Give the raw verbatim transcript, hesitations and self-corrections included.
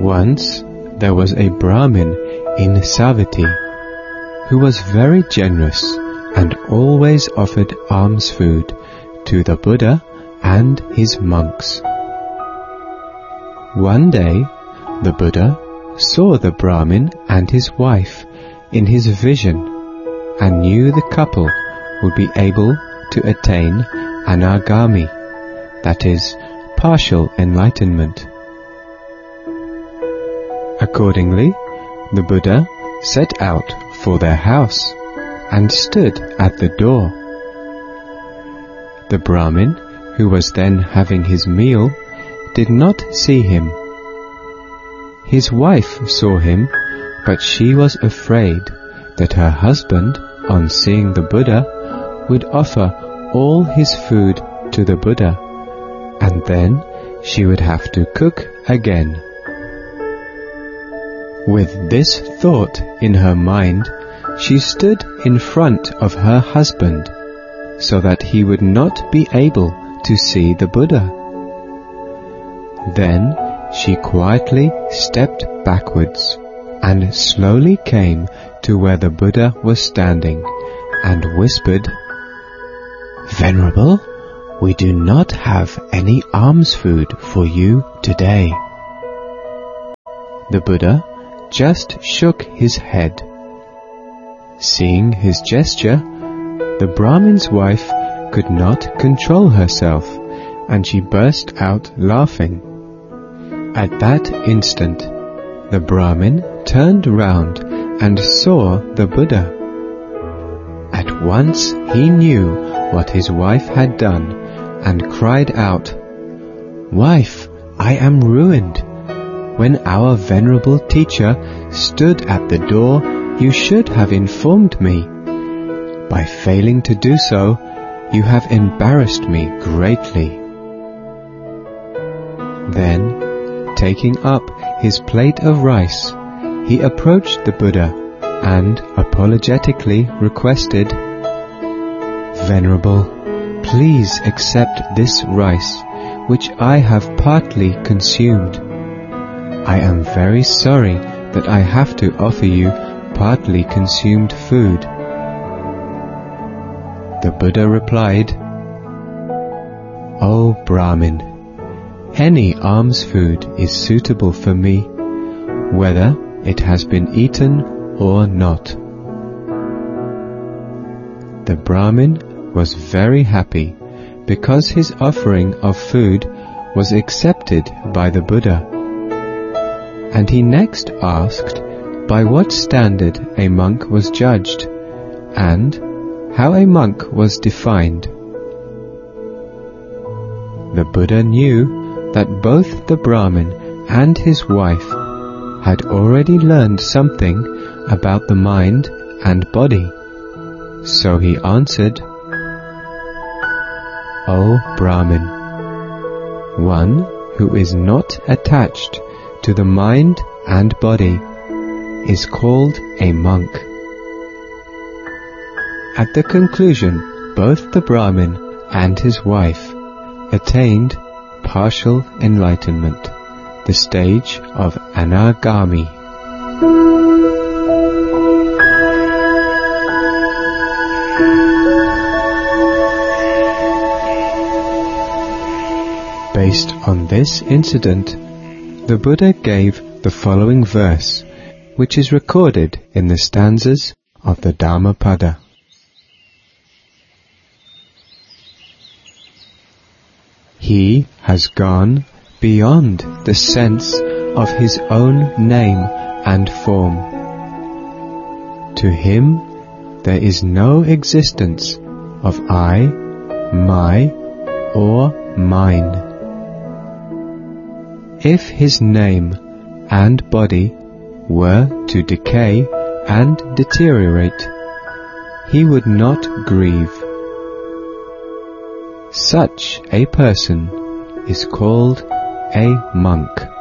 Once there was a Brahmin in Savatthi who was very generous and always offered alms food to the Buddha and his monks. One day, the Buddha saw the Brahmin and his wife in his vision and knew the couple would be able to attain anagami, that is, partial enlightenment. Accordingly, the Buddha set out for their house and stood at the door. The Brahmin, who was then having his meal, did not see him. His wife saw him, but she was afraid that her husband, on seeing the Buddha, would offer all his food to the Buddha, and then she would have to cook again. With this thought in her mind, she stood in front of her husband, so that he would not be able to see the Buddha. Then she quietly stepped backwards and slowly came to where the Buddha was standing and whispered, "Venerable, we do not have any alms food for you today." The Buddha just shook his head. Seeing his gesture, the Brahmin's wife could not control herself, and she burst out laughing. At that instant, the Brahmin turned round and saw the Buddha. At once he knew what his wife had done and cried out, "Wife, I am ruined. When our venerable teacher stood at the door, you should have informed me. By failing to do so, you have embarrassed me greatly." Then, taking up his plate of rice, he approached the Buddha and apologetically requested, "Venerable, please accept this rice, which I have partly consumed. I am very sorry that I have to offer you partly consumed food." The Buddha replied, "O Brahmin, any alms food is suitable for me, whether it has been eaten or not." The Brahmin was very happy because his offering of food was accepted by the Buddha. And he next asked by what standard a monk was judged, and how a monk was defined. The Buddha knew that both the Brahmin and his wife had already learned something about the mind and body, so he answered, "O Brahmin, one who is not attached to the mind and body is called a monk." At the conclusion, both the Brahmin and his wife attained partial enlightenment, the stage of anagami. Based on this incident, the Buddha gave the following verse, which is recorded in the stanzas of the Dhammapada. He has gone beyond the sense of his own name and form. To him there is no existence of I, my, or mine. If his name and body were to decay and deteriorate, he would not grieve. Such a person is called a monk.